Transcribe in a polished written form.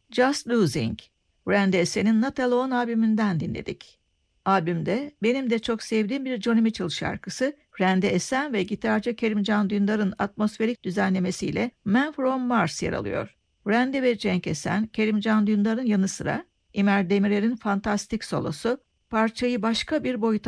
Just Losing, Randy Essen'in Not Alone albümünden dinledik. Albümde benim de çok sevdiğim bir Joni Mitchell şarkısı, Randy Essen ve gitarcı Kerimcan Dündar'ın atmosferik düzenlemesiyle Man From Mars yer alıyor. Randy ve Cenk Esen, Kerimcan Dündar'ın yanı sıra İmer Demirer'in fantastik solosu parçayı başka bir boyuta